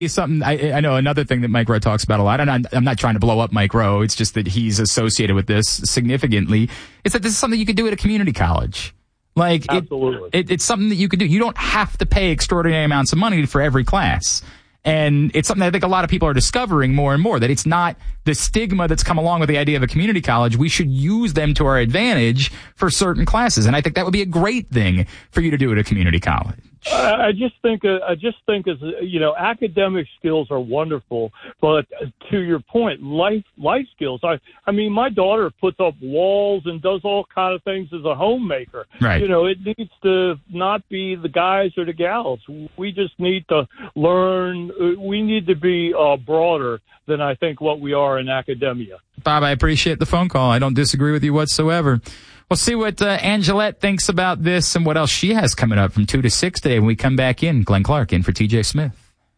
It's something I know another thing that Mike Rowe talks about a lot, and I'm not trying to blow up Mike Rowe. It's just that he's associated with this significantly. It's that this is something you could do at a community college. Like, absolutely. It's something that you could do. You don't have to pay extraordinary amounts of money for every class. And it's something I think a lot of people are discovering more and more, that it's not the stigma that's come along with the idea of a community college. We should use them to our advantage for certain classes. And I think that would be a great thing for you to do at a community college. I just think as academic skills are wonderful, but to your point, life skills. I mean, my daughter puts up walls and does all kind of things as a homemaker. Right. It needs to not be the guys or the gals. We just need to learn. We need to be broader than I think what we are in academia. Bob, I appreciate the phone call. I don't disagree with you whatsoever. We'll see what Angelette thinks about this and what else she has coming up from 2 to 6 today when we come back in. Glenn Clark in for TJ Smith.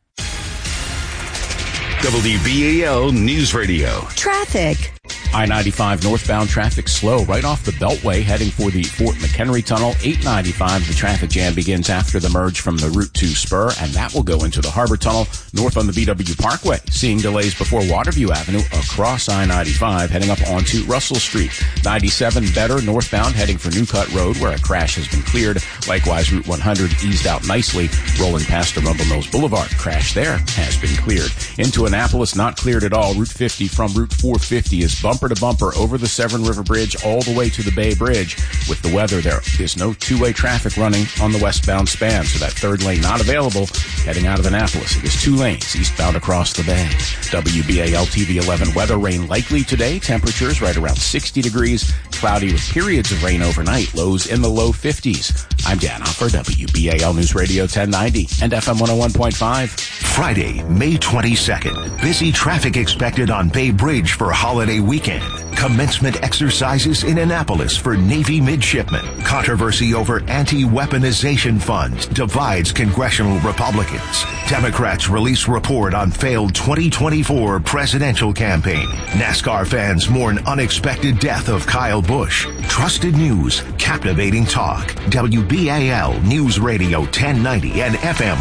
WBAL News Radio. Traffic. I-95 northbound traffic slow right off the Beltway heading for the Fort McHenry Tunnel. 895, the traffic jam begins after the merge from the Route 2 spur, and that will go into the Harbor Tunnel north on the BW Parkway. Seeing delays before Waterview Avenue across I-95 heading up onto Russell Street. 97 better northbound heading for Newcut Road where a crash has been cleared. Likewise, Route 100 eased out nicely rolling past Arundel Mills Boulevard. Crash there has been cleared. Into Annapolis, not cleared at all. Route 50 from Route 450 is bumper to bumper over the Severn River Bridge all the way to the Bay Bridge. With the weather, there is no two-way traffic running on the westbound span, so that third lane not available heading out of Annapolis. It is 2 lanes eastbound across the Bay. WBAL TV 11 weather, rain likely today. Temperatures right around 60 degrees. Cloudy with periods of rain overnight. Lows in the low 50s. I'm Dan Hoffer, WBAL News Radio 1090 and FM 101.5. Friday, May 22nd. Busy traffic expected on Bay Bridge for holiday weekend. Commencement exercises in Annapolis for Navy midshipmen. Controversy over anti-weaponization funds divides congressional Republicans. Democrats release report on failed 2024 presidential campaign. NASCAR fans mourn unexpected death of Kyle Busch. Trusted news, captivating talk. WBAL News Radio 1090 and FM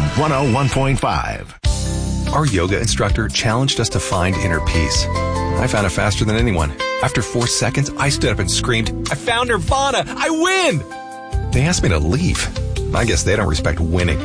101.5. Our yoga instructor challenged us to find inner peace. I found it faster than anyone. After 4 seconds, I stood up and screamed, "I found Nirvana! I win!" They asked me to leave. I guess they don't respect winning.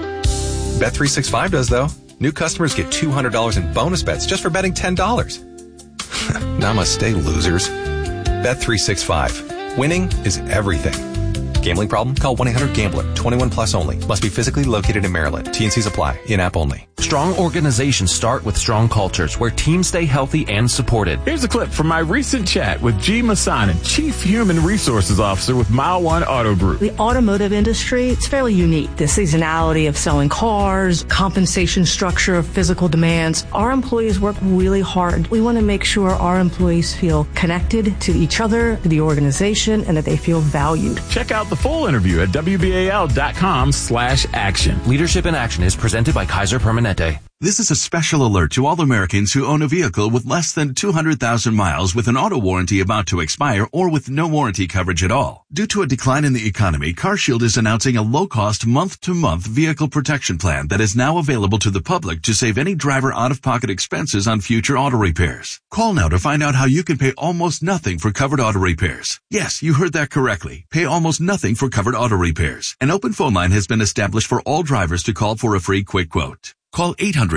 Bet365 does, though. New customers get $200 in bonus bets just for betting $10. Namaste, losers. Bet365. Winning is everything. Gambling problem? Call 1-800-GAMBLER. 21 plus only. Must be physically located in Maryland. T&Cs apply. In-app only. Strong organizations start with strong cultures where teams stay healthy and supported. Here's a clip from my recent chat with G. Masanin, Chief Human Resources Officer with Mile One Auto Group. The automotive industry, it's fairly unique. The seasonality of selling cars, compensation structure, physical demands. Our employees work really hard. We want to make sure our employees feel connected to each other, to the organization, and that they feel valued. Check out the full interview at WBAL.com/action. Leadership in Action is presented by Kaiser Permanente. This is a special alert to all Americans who own a vehicle with less than 200,000 miles with an auto warranty about to expire or with no warranty coverage at all. Due to a decline in the economy, CarShield is announcing a low-cost month-to-month vehicle protection plan that is now available to the public to save any driver out-of-pocket expenses on future auto repairs. Call now to find out how you can pay almost nothing for covered auto repairs. Yes, you heard that correctly. Pay almost nothing for covered auto repairs. An open phone line has been established for all drivers to call for a free quick quote. Call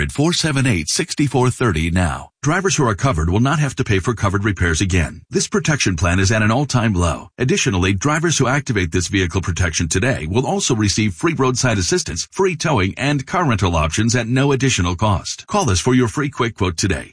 800-478-6430 now. Drivers who are covered will not have to pay for covered repairs again. This protection plan is at an all-time low. Additionally, drivers who activate this vehicle protection today will also receive free roadside assistance, free towing, and car rental options at no additional cost. Call us for your free quick quote today.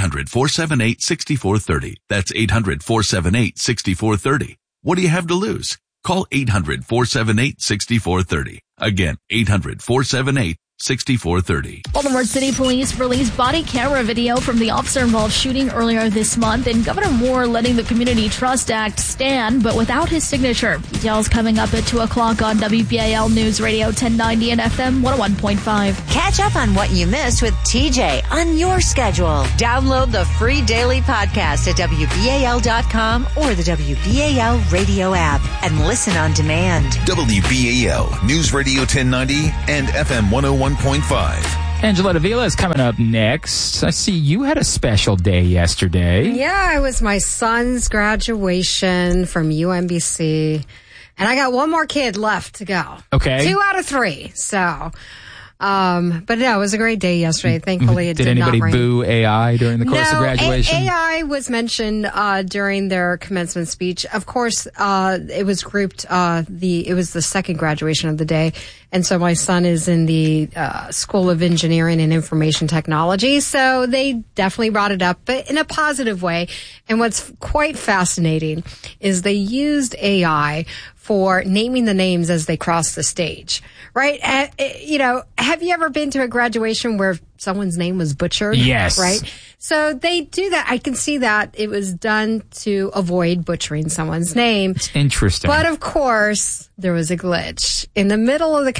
800-478-6430. That's 800-478-6430. What do you have to lose? Call 800-478-6430. Again, 800-478-6430. 6430. Baltimore City Police released body camera video from the officer-involved shooting earlier this month, and Governor Moore letting the Community Trust Act stand, but without his signature. Details coming up at 2 o'clock on WBAL News Radio 1090 and FM 101.5. Catch up on what you missed with TJ on your schedule. Download the free daily podcast at WBAL.com or the WBAL radio app and listen on demand. WBAL News Radio 1090 and FM 101.5. Angela Davila is coming up next. I see you had a special day yesterday. Yeah, it was my son's graduation from UMBC. And I got one more kid left to go. Okay. 2 out of 3. So, but no, it was a great day yesterday. Thankfully, it did not rain. Did anybody boo AI during the course of graduation? AI was mentioned during their commencement speech. Of course, it was grouped. It was the second graduation of the day, and so my son is in the School of Engineering and Information Technology. So they definitely brought it up, but in a positive way. And what's quite fascinating is they used AI for naming the names as they cross the stage, right? Have you ever been to a graduation where someone's name was butchered? Yes. Right? So they do that. I can see that it was done to avoid butchering someone's name. It's interesting. But of course, there was a glitch. In the middle of the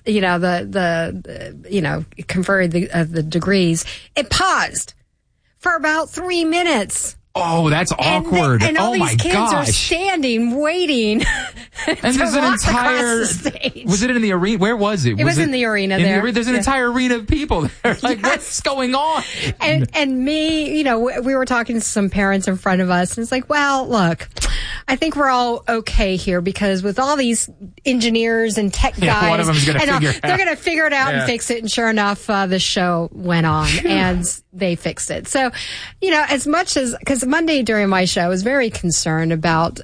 conferring of the degrees, it paused for about 3 minutes. Oh, that's awkward. And all these kids are gosh. standing, waiting. And there's an entire. Was it in the arena? Where was it? It was in the arena there. There's an entire arena of people there. Like, what's going on? And me, we were talking to some parents in front of us, and it's like, well, look, I think we're all okay here because with all these engineers and tech guys, one of them's gonna they're going to figure it out and fix it. And sure enough, the show went on and they fixed it. So, as much as, because Monday during my show I was very concerned about,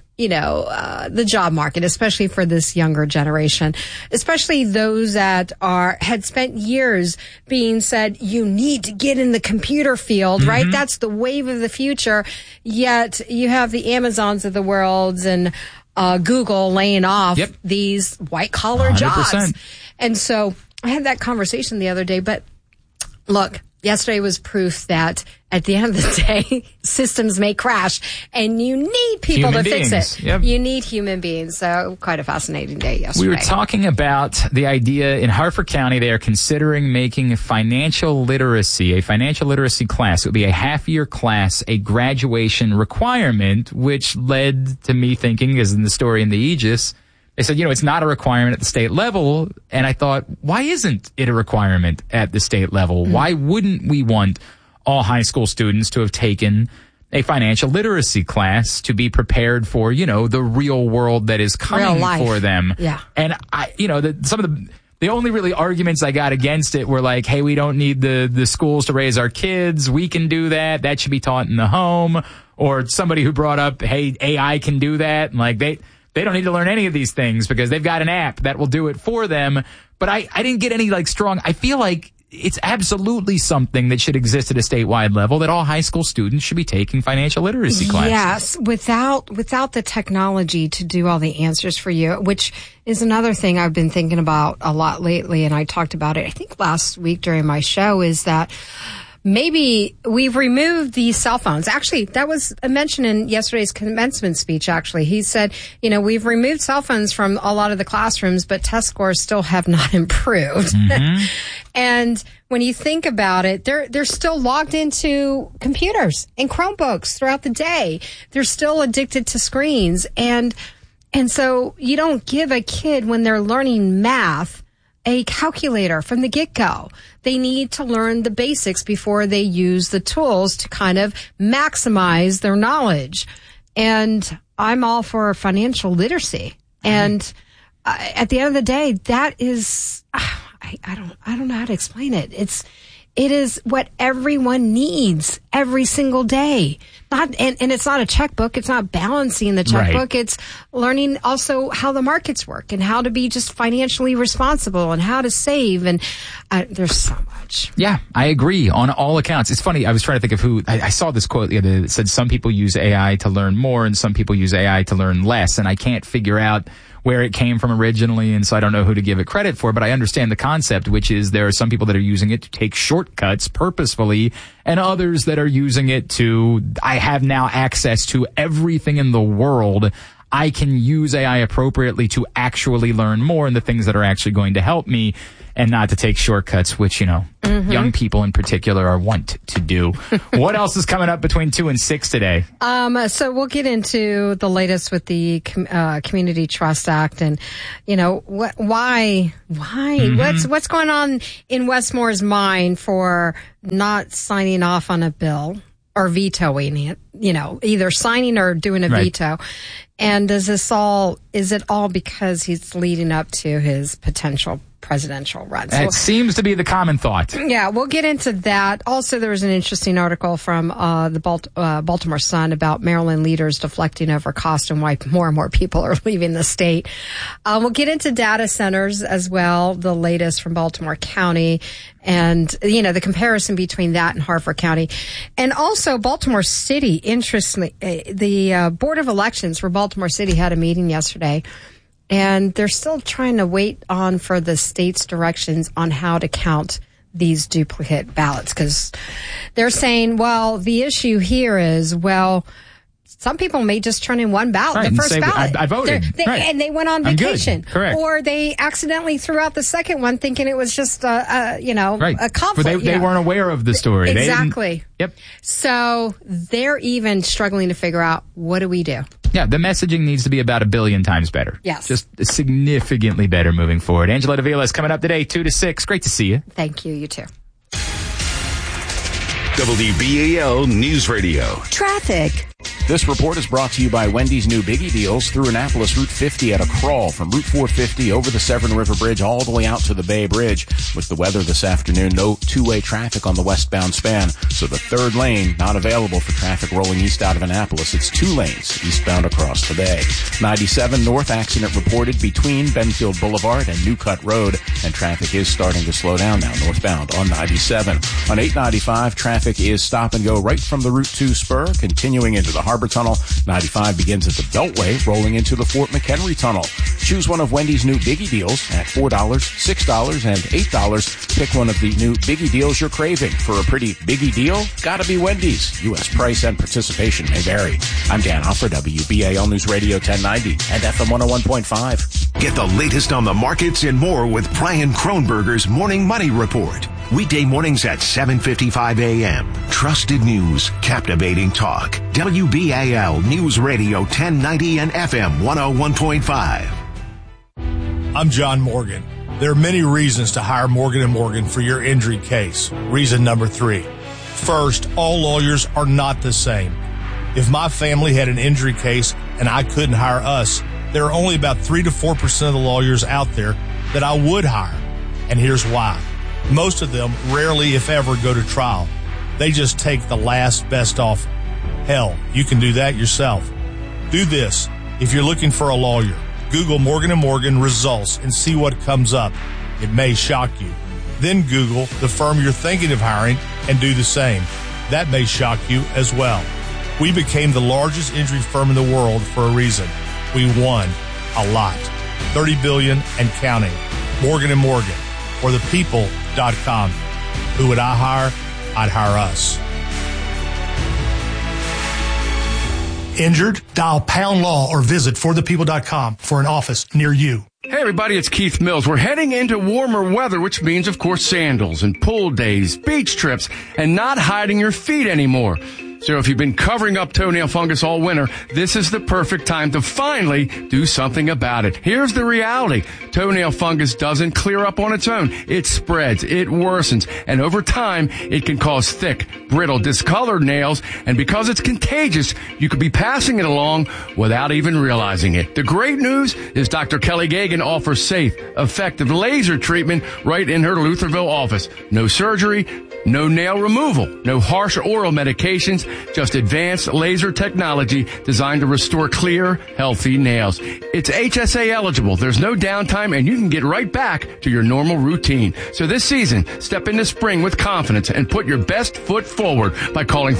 the job market, especially for this younger generation, especially those that had spent years being said, you need to get in the computer field, right? That's the wave of the future. Yet you have the Amazons of the world and Google laying off these white collar jobs. And so I had that conversation the other day, but look, yesterday was proof that at the end of the day, systems may crash and you need people to fix it. Yep. You need human beings. So quite a fascinating day yesterday. We were talking about the idea in Harford County, they are considering making financial literacy class. It would be a half-year class, a graduation requirement, which led to me thinking, as in the story in the Aegis, they said, it's not a requirement at the state level. And I thought, why isn't it a requirement at the state level? Why wouldn't we want all high school students to have taken a financial literacy class to be prepared for, the real world that is coming for them? Yeah. And some of the only really arguments I got against it were like, hey, we don't need the schools to raise our kids. We can do that. That should be taught in the home. Or somebody who brought up, hey, AI can do that. And like they don't need to learn any of these things because they've got an app that will do it for them. But I didn't get any strong. I feel like it's absolutely something that should exist at a statewide level, that all high school students should be taking financial literacy classes. Yes, without the technology to do all the answers for you, which is another thing I've been thinking about a lot lately, and I talked about it, I think last week during my show, is that maybe we've removed these cell phones. Actually, that was mentioned in yesterday's commencement speech, actually. He said, we've removed cell phones from a lot of the classrooms, but test scores still have not improved. And when you think about it, they're still logged into computers and Chromebooks throughout the day. They're still addicted to screens. And so you don't give a kid, when they're learning math, a calculator from the get-go. They need to learn the basics before they use the tools to kind of maximize their knowledge. And I'm all for financial literacy. And at the end of the day, that is, I don't know how to explain it. It is what everyone needs every single day. And it's not a checkbook. It's not balancing the checkbook. Right. It's learning also how the markets work and how to be just financially responsible and how to save. And there's so much. Yeah, I agree on all accounts. It's funny. I was trying to think of who I saw this quote the other day that said some people use AI to learn more and some people use AI to learn less. And I can't figure out where it came from originally, and so I don't know who to give it credit for, but I understand the concept, which is there are some people that are using it to take shortcuts purposefully, and others that are using it to, I have now access to everything in the world. I can use AI appropriately to actually learn more in the things that are actually going to help me, and not to take shortcuts, which, young people in particular are wont to do. What else is coming up between 2 and 6 today? So we'll get into the latest with the Community Trust Act, and why? What's going on in Westmore's mind for not signing off on a bill or vetoing it? Either signing or doing a veto. And is it all because he's leading up to his potential presidential run? That seems to be the common thought. Yeah, we'll get into that. Also, there was an interesting article from the Baltimore Sun about Maryland leaders deflecting over cost and why more and more people are leaving the state. We'll get into data centers as well, the latest from Baltimore County, and the comparison between that and Harford County. And also Baltimore City, interestingly, the Board of Elections for Baltimore City had a meeting yesterday, and they're still trying to wait for the state's directions on how to count these duplicate ballots, because they're saying, the issue here is, some people may just turn in one ballot, the first ballot. I voted. And they went on vacation. Correct. Or they accidentally threw out the second one thinking it was just, a conflict. But they weren't aware of the story. Exactly. Yep. So they're even struggling to figure out, what do we do? Yeah, the messaging needs to be about 1 billion times better. Yes. Just significantly better moving forward. Angela Davila is coming up today, 2 to 6. Great to see you. Thank you. You too. WBAL News Radio. Traffic. This report is brought to you by Wendy's new Biggie Deals through Annapolis Route 50 at a crawl from Route 450 over the Severn River Bridge all the way out to the Bay Bridge. With the weather this afternoon, no two-way traffic on the westbound span, so the third lane not available for traffic rolling east out of Annapolis. It's 2 lanes eastbound across the bay. 97 north accident reported between Benfield Boulevard and New Cut Road, and traffic is starting to slow down now northbound on 97. On 895, traffic is stop and go right from the Route 2 spur, continuing into the Harbor Tunnel. 95 begins at the Beltway, rolling into the Fort McHenry Tunnel. Choose one of Wendy's new Biggie Deals at $4, $6, and $8. Pick one of the new Biggie Deals you're craving. For a pretty Biggie deal, gotta be Wendy's. U.S. price and participation may vary. I'm Dan Hoff for WBAL News Radio 1090 and FM 101.5. Get the latest on the markets and more with Brian Kronberger's Morning Money Report. Weekday mornings at 7:55 a.m. Trusted news, captivating talk. WBAL News Radio 1090 and FM 101.5. I'm John Morgan. There are many reasons to hire Morgan & Morgan for your injury case. Reason number 3. First, all lawyers are not the same. If my family had an injury case and I couldn't hire us, there are only about 3 to 4% of the lawyers out there that I would hire. And here's why. Most of them rarely, if ever, go to trial. They just take the last best offer. Hell, you can do that yourself. Do this. If you're looking for a lawyer, Google Morgan & Morgan results and see what comes up. It may shock you. Then Google the firm you're thinking of hiring and do the same. That may shock you as well. We became the largest injury firm in the world for a reason. We won a lot. $30 billion and counting. Morgan & Morgan. Or thepeople.com. Who would I hire? I'd hire us. Injured? Dial Pound Law or visit forthepeople.com for an office near you. Hey everybody, it's Keith Mills. We're heading into warmer weather, which means, of course, sandals and pool days, beach trips, and not hiding your feet anymore. So if you've been covering up toenail fungus all winter, this is the perfect time to finally do something about it. Here's the reality. Toenail fungus doesn't clear up on its own. It spreads, it worsens, and over time, it can cause thick, brittle, discolored nails, and because it's contagious, you could be passing it along without even realizing it. The great news is Dr. Kelly Gagan offers safe, effective laser treatment right in her Lutherville office. No surgery, no nail removal, no harsh oral medications, just advanced laser technology designed to restore clear, healthy nails. It's HSA eligible. There's no downtime, and you can get right back to your normal routine. So this season, step into spring with confidence and put your best foot forward by calling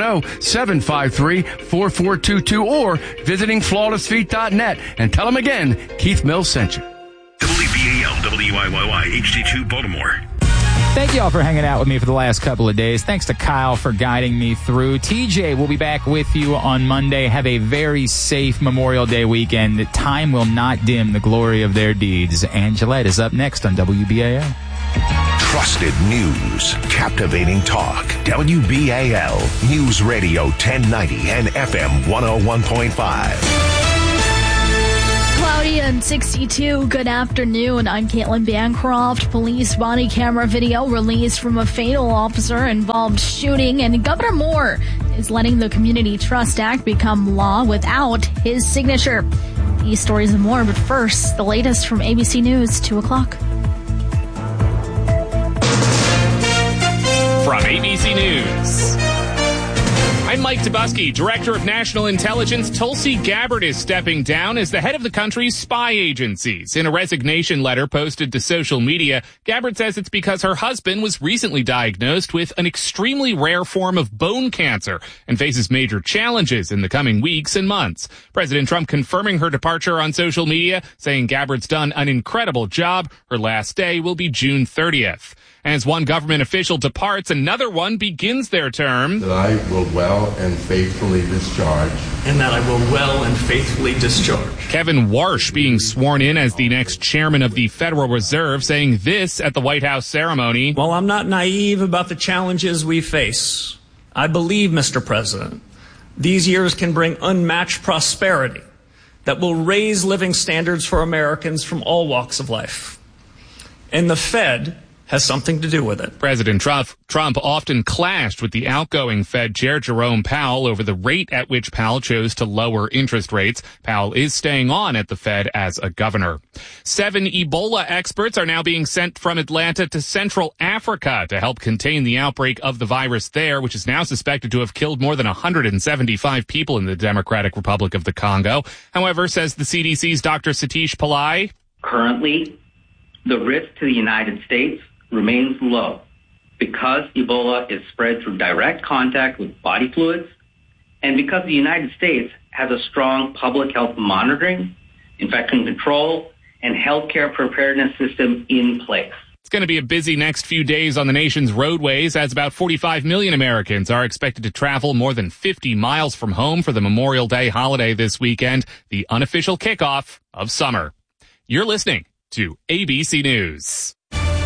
410-753-4422 or visiting flawlessfeet.net and tell them again, Keith Mills sent you. WBAL WIYY HD2 Baltimore. Thank you all for hanging out with me for the last couple of days. Thanks to Kyle for guiding me through. TJ will be back with you on Monday. Have a very safe Memorial Day weekend. Time will not dim the glory of their deeds. Angelette is up next on WBAL. Trusted news, captivating talk. WBAL News Radio 1090 and FM 101.5. Cloudy and 62. Good afternoon. I'm Caitlin Bancroft. Police body camera video released from a fatal officer-involved shooting, and Governor Moore is letting the Community Trust Act become law without his signature. These stories and more, but first, the latest from ABC News, 2 o'clock. From ABC News, I'm Mike Dubusky. Director of National Intelligence Tulsi Gabbard is stepping down as the head of the country's spy agencies. In a resignation letter posted to social media, Gabbard says it's because her husband was recently diagnosed with an extremely rare form of bone cancer and faces major challenges in the coming weeks and months. President Trump confirming her departure on social media, saying Gabbard's done an incredible job. Her last day will be June 30th. As one government official departs, another one begins their term. That I will well and faithfully discharge. And that I will well and faithfully discharge. Kevin Warsh being sworn in as the next chairman of the Federal Reserve, saying this at the White House ceremony. While I'm not naive about the challenges we face, I believe, Mr. President, these years can bring unmatched prosperity that will raise living standards for Americans from all walks of life. And the Fed has something to do with it. President Trump often clashed with the outgoing Fed Chair Jerome Powell over the rate at which Powell chose to lower interest rates. Powell is staying on at the Fed as a governor. 7 Ebola experts are now being sent from Atlanta to Central Africa to help contain the outbreak of the virus there, which is now suspected to have killed more than 175 people in the Democratic Republic of the Congo. However, says the CDC's Dr. Satish Pillai, currently, the risk to the United States remains low because Ebola is spread through direct contact with body fluids and because the United States has a strong public health monitoring, infection control, and healthcare preparedness system in place. It's going to be a busy next few days on the nation's roadways as about 45 million Americans are expected to travel more than 50 miles from home for the Memorial Day holiday this weekend, the unofficial kickoff of summer. You're listening to ABC News.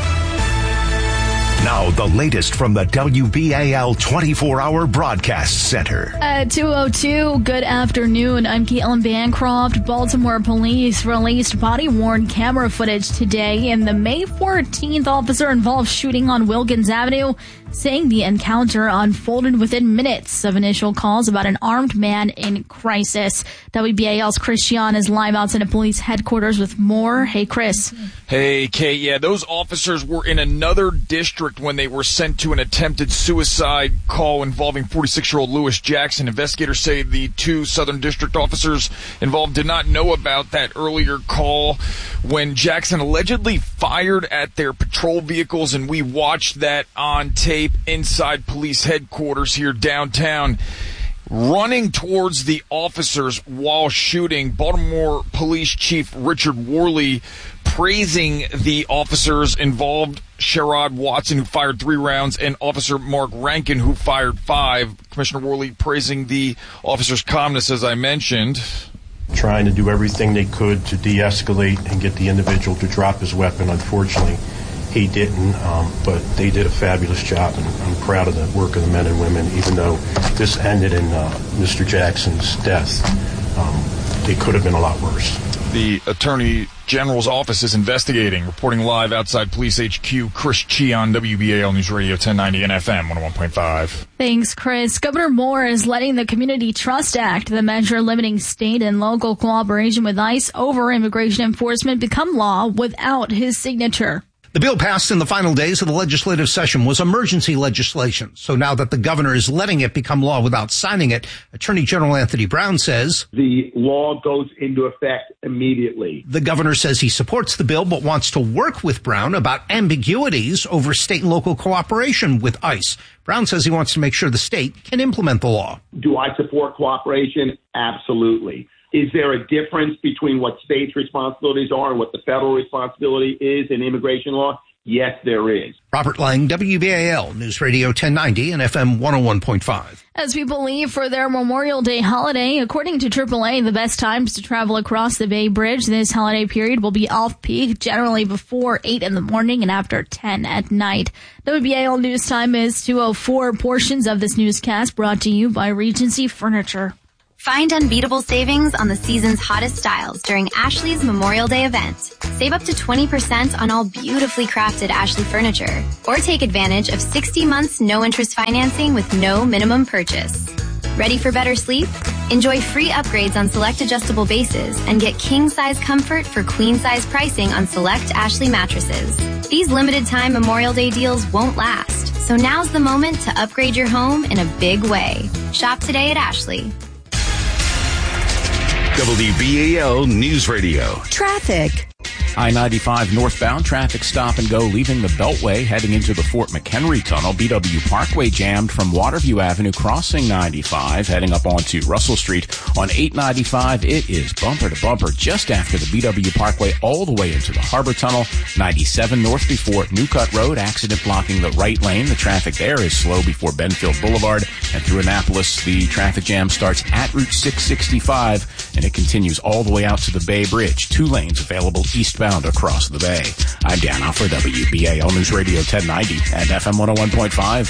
Now, the latest from the WBAL 24-hour broadcast center. At 2:02, good afternoon. I'm Caitlin Bancroft. Baltimore police released body-worn camera footage today in the May 14th officer-involved shooting on Wilkins Avenue, saying the encounter unfolded within minutes of initial calls about an armed man in crisis. WBAL's Chris Gian is live outside of police headquarters with more. Hey, Chris. Hey, Kate. Yeah, those officers were in another district when they were sent to an attempted suicide call involving 46-year-old Lewis Jackson. Investigators say the 2 Southern District officers involved did not know about that earlier call when Jackson allegedly fired at their patrol vehicles, and we watched that on tape inside police headquarters here downtown. Running towards the officers while shooting, Baltimore Police Chief Richard Worley praising the officers involved, Sherrod Watson, who fired 3 rounds, and Officer Mark Rankin, who fired 5. Commissioner Worley praising the officers' calmness, as I mentioned. Trying to do everything they could to de-escalate and get the individual to drop his weapon. Unfortunately, he didn't, but they did a fabulous job, and I'm proud of the work of the men and women, even though this ended in Mr. Jackson's death. It could have been a lot worse. The Attorney General's office is investigating. Reporting live outside Police HQ, Chris Gian, WBAL News Radio 1090 and FM 101.5. Thanks, Chris. Governor Moore is letting the Community Trust Act, the measure limiting state and local cooperation with ICE over immigration enforcement, become law without his signature. The bill passed in the final days of the legislative session was emergency legislation. So now that the governor is letting it become law without signing it, Attorney General Anthony Brown says the law goes into effect immediately. The governor says he supports the bill but wants to work with Brown about ambiguities over state and local cooperation with ICE. Brown says he wants to make sure the state can implement the law. Do I support cooperation? Absolutely. Is there a difference between what states' responsibilities are and what the federal responsibility is in immigration law? Yes, there is. Robert Lang, WBAL News Radio 1090 and FM 101.5. As people leave for their Memorial Day holiday, according to AAA, the best times to travel across the Bay Bridge this holiday period will be off-peak, generally before 8 in the morning and after 10 at night. WBAL News Time is 2:04. Portions of this newscast brought to you by Regency Furniture. Find unbeatable savings on the season's hottest styles during Ashley's Memorial Day event. Save up to 20% on all beautifully crafted Ashley furniture. Or take advantage of 60 months no-interest financing with no minimum purchase. Ready for better sleep? Enjoy free upgrades on select adjustable bases and get king-size comfort for queen-size pricing on select Ashley mattresses. These limited-time Memorial Day deals won't last, so now's the moment to upgrade your home in a big way. Shop today at Ashley. WBAL News Radio. Traffic. I-95 northbound traffic stop and go leaving the Beltway heading into the Fort McHenry Tunnel. BW Parkway jammed from Waterview Avenue crossing 95 heading up onto Russell Street. On 895 it is bumper to bumper just after the BW Parkway all the way into the Harbor Tunnel. 97 north before Newcut Road, accident blocking the right lane. The traffic there is slow before Benfield Boulevard, and through Annapolis the traffic jam starts at Route 665 and it continues all the way out to the Bay Bridge. 2 lanes available eastbound across the bay. I'm Dan Hoff for WBAL News Radio 1090 and FM 101.5.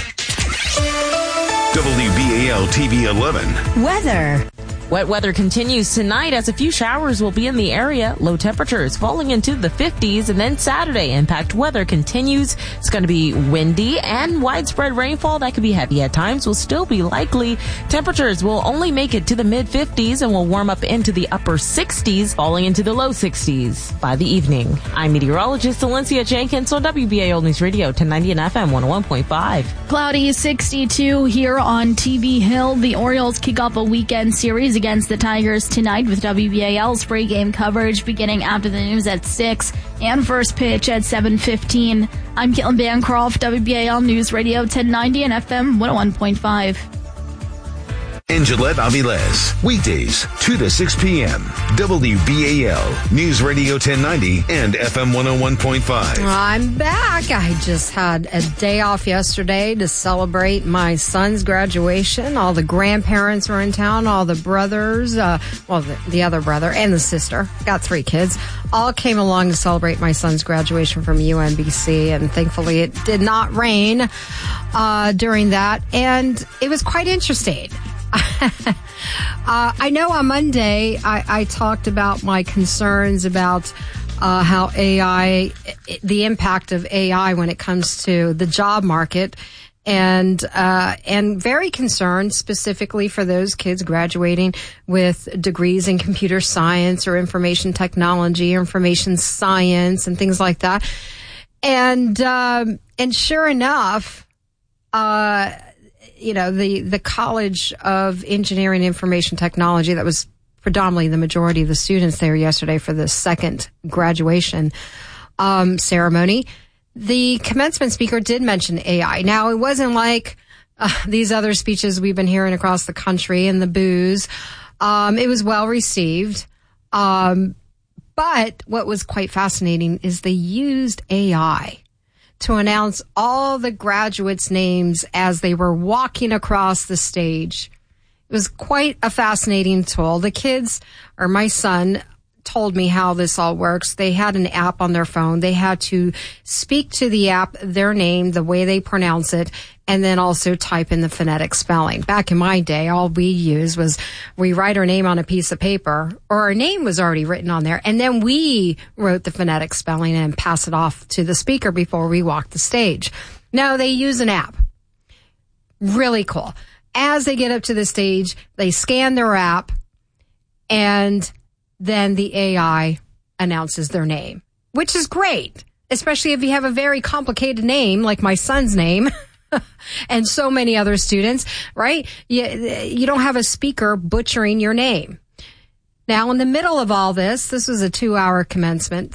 WBAL TV 11. Weather. Wet weather continues tonight as a few showers will be in the area. Low temperatures falling into the 50s, and then Saturday impact weather continues. It's going to be windy and widespread rainfall that could be heavy at times will still be likely. Temperatures will only make it to the mid 50s and will warm up into the upper 60s, falling into the low 60s by the evening. I'm meteorologist Valencia Jenkins on WBAL News Radio 1090 and FM 101.5. Cloudy 62 here on TV Hill. The Orioles kick off a weekend series against the Tigers tonight with WBAL's pregame coverage beginning after the news at 6 and first pitch at 7:15. I'm Caitlin Bancroft, WBAL News Radio 1090 and FM 101.5. In Gillette Aviles, weekdays 2 to 6 p.m. WBAL News Radio 1090 and FM 101.5. I'm back. I just had a day off yesterday to celebrate my son's graduation. All the grandparents were in town, all the brothers, the other brother and the sister, got 3 kids, all came along to celebrate my son's graduation from UMBC, and thankfully it did not rain during that, and it was quite interesting. I know on Monday I talked about my concerns about how AI, the impact of AI when it comes to the job market, and very concerned specifically for those kids graduating with degrees in computer science or information technology, or information science, and things like that. And sure enough, the College of Engineering and Information Technology, that was predominantly the majority of the students there yesterday for the second graduation ceremony. The commencement speaker did mention AI. Now, it wasn't like these other speeches we've been hearing across the country and the boos. It was well received. But what was quite fascinating is they used AI to announce all the graduates' names as they were walking across the stage. It was quite a fascinating tool. The kids, or my son, told me how this all works. They had an app on their phone. They had to speak to the app, their name, the way they pronounce it, and then also type in the phonetic spelling. Back in my day, all we used was we write our name on a piece of paper, or our name was already written on there, and then we wrote the phonetic spelling and pass it off to the speaker before we walked the stage. Now they use an app. Really cool. As they get up to the stage, they scan their app, and then the AI announces their name, which is great, especially if you have a very complicated name like my son's name and so many other students, right? You don't have a speaker butchering your name. Now, in the middle of all this was a 2-hour commencement,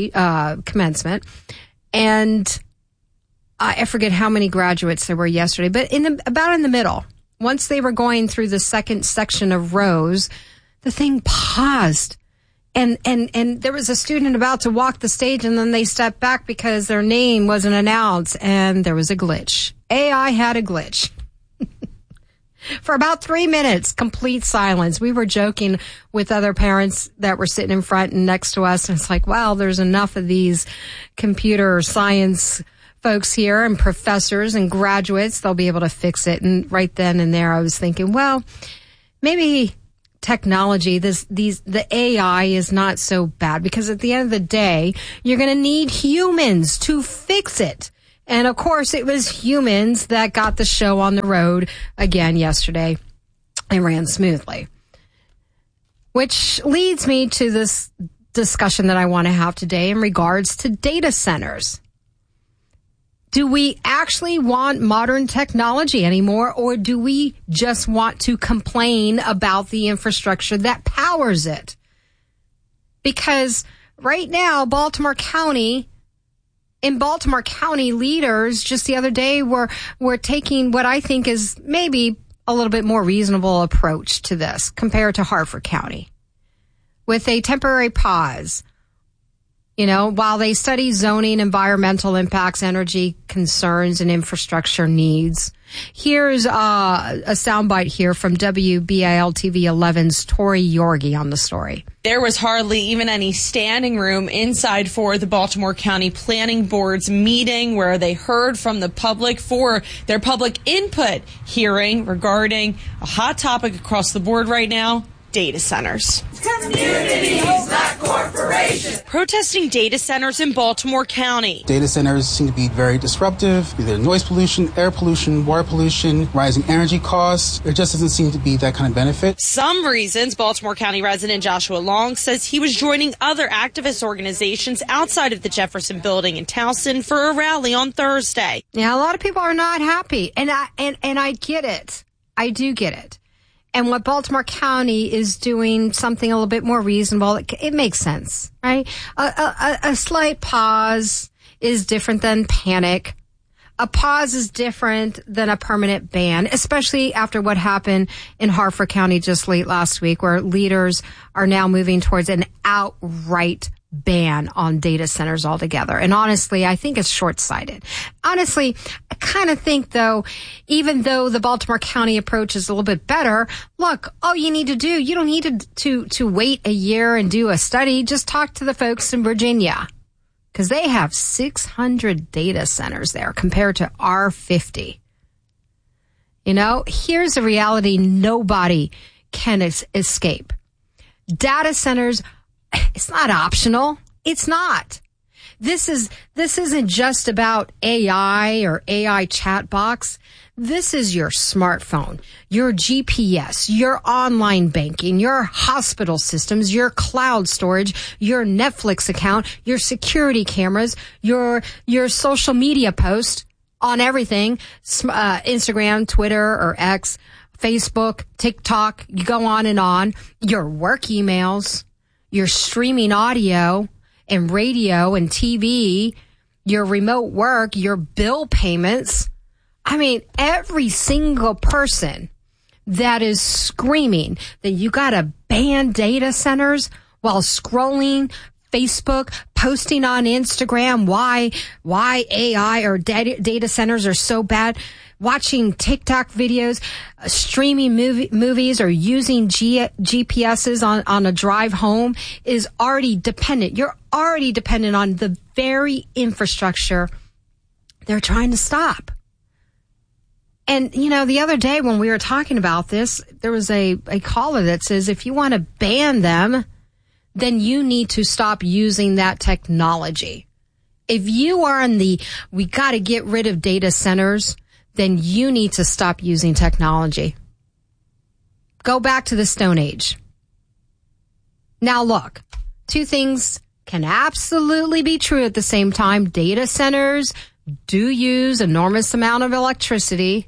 and I forget how many graduates there were yesterday, but about in the middle, once they were going through the second section of rows, the thing paused And there was a student about to walk the stage, and then they stepped back because their name wasn't announced, and there was a glitch. AI had a glitch. For about 3 minutes, complete silence. We were joking with other parents that were sitting in front and next to us, and it's like, wow, there's enough of these computer science folks here and professors and graduates. They'll be able to fix it. And right then and there, I was thinking, well, maybe technology, the AI is not so bad, because at the end of the day, you're going to need humans to fix it. And of course, it was humans that got the show on the road again yesterday and ran smoothly. Which leads me to this discussion that I want to have today in regards to data centers. Do we actually want modern technology anymore, or do we just want to complain about the infrastructure that powers it? Because right now, in Baltimore County, leaders just the other day were taking what I think is maybe a little bit more reasonable approach to this compared to Harford County, with a temporary pause, while they study zoning, environmental impacts, energy concerns, and infrastructure needs. Here's a soundbite here from WBAL TV 11's Tori Yorgi on the story. There was hardly even any standing room inside for the Baltimore County Planning Board's meeting, where they heard from the public for their public input hearing regarding a hot topic across the board right now: data centers. Communities, not corporations. Protesting data centers in Baltimore County. Data centers seem to be very disruptive, either noise pollution, air pollution, water pollution, rising energy costs. There just doesn't seem to be that kind of benefit. Some reasons. Baltimore County resident Joshua Long says he was joining other activist organizations outside of the Jefferson Building in Towson for a rally on Thursday. Yeah, a lot of people are not happy, and I get it. I do get it. And what Baltimore County is doing, something a little bit more reasonable, it makes sense, right? A slight pause is different than panic. A pause is different than a permanent ban, especially after what happened in Harford County just late last week, where leaders are now moving towards an outright ban on data centers altogether. And honestly, I think it's short-sighted. Honestly, I kind of think, though, even though the Baltimore County approach is a little bit better, look, all you need to do, you don't need to wait a year and do a study. Just talk to the folks in Virginia, because they have 600 data centers there compared to our 50. Here's a reality nobody can escape. Data centers, it's not optional. It's not. This isn't just about AI or AI chat box. This is your smartphone, your GPS, your online banking, your hospital systems, your cloud storage, your Netflix account, your security cameras, your social media post on everything, Instagram, Twitter, or X, Facebook, TikTok, you go on, your work emails, your streaming audio and radio and TV, your remote work, your bill payments. I mean, every single person that is screaming that you got to ban data centers while scrolling Facebook, posting on Instagram why AI or data centers are so bad, watching TikTok videos, streaming movies, or using GPSs on a drive home is already dependent. You're already dependent on the very infrastructure they're trying to stop. And, the other day when we were talking about this, there was a caller that says, if you want to ban them, then you need to stop using that technology. If you are we got to get rid of data centers, then you need to stop using technology. Go back to the Stone Age. Now look, two things can absolutely be true at the same time. Data centers do use enormous amount of electricity.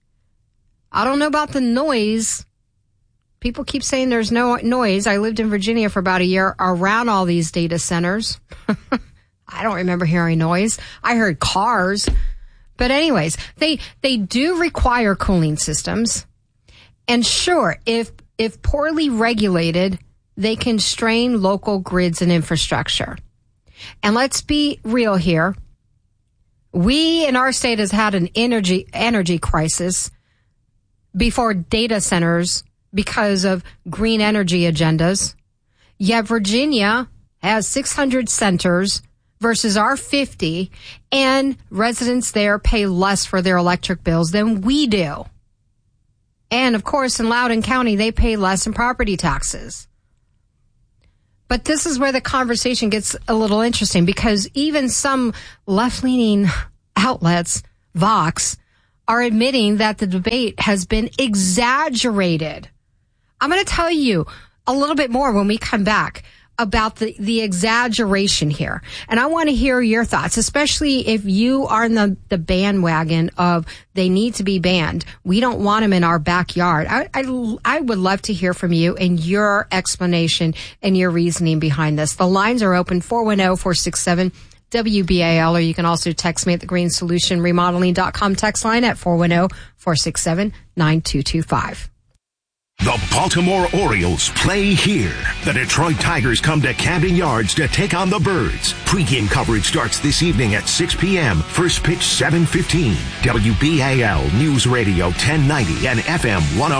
I don't know about the noise. People keep saying there's no noise. I lived in Virginia for about a year around all these data centers. I don't remember hearing noise. I heard cars. But anyways, they do require cooling systems. And sure, if poorly regulated, they constrain local grids and infrastructure. And let's be real here. We in our state has had an energy crisis before data centers because of green energy agendas. Yet Virginia has 600 centers versus our 50, and residents there pay less for their electric bills than we do. And of course, in Loudoun County, they pay less in property taxes. But this is where the conversation gets a little interesting, because even some left-leaning outlets, Vox, are admitting that the debate has been exaggerated. I'm going to tell you a little bit more when we come back about the exaggeration here. And I want to hear your thoughts, especially if you are in the bandwagon of they need to be banned. We don't want them in our backyard. I would love to hear from you and your explanation and your reasoning behind this. The lines are open, 410-467-WBAL, or you can also text me at the greensolutionremodeling.com text line at 410-467-9225. The Baltimore Orioles play here. The Detroit Tigers come to Camden Yards to take on the Birds. Pre-game coverage starts this evening at 6 p.m. First pitch 7:15. WBAL News Radio 1090 and FM